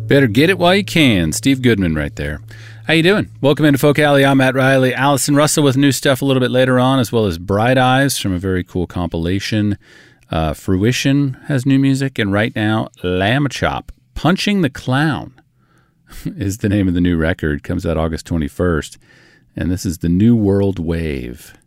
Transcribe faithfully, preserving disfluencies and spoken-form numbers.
Better get it while you can. Steve Goodman right there. How you doing? Welcome into Folk Alley. I'm Matt Riley. Allison Russell with new stuff a little bit later on, as well as Bright Eyes from a very cool compilation. Uh, Fruition has new music. And right now, Lamb Chop, Punching the Clown is the name of the new record. Comes out August twenty-first. And this is the New World Wave.